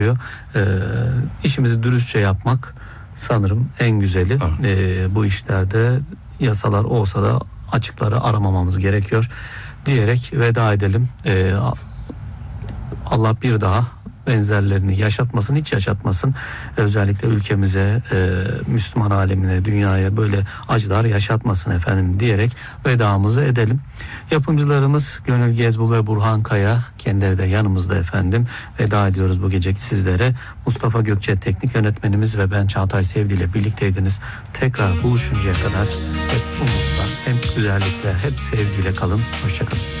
İşimizi dürüstçe yapmak sanırım en güzeli. Bu işlerde yasalar olsa da açıkları aramamamız gerekiyor diyerek veda edelim. Allah bir daha benzerlerini yaşatmasın, hiç yaşatmasın. Özellikle ülkemize, Müslüman alemine, dünyaya böyle acılar yaşatmasın efendim diyerek vedamızı edelim. Yapımcılarımız Gönül Gezbul ve Burhan Kaya, kendileri de yanımızda efendim. Veda ediyoruz bu gece sizlere. Mustafa Gökçe teknik yönetmenimiz ve ben Çağatay Sevdi ile birlikteydiniz. Tekrar buluşuncaya kadar hep umutla, hep güzellikle, hep sevgiyle kalın. Hoşça kalın.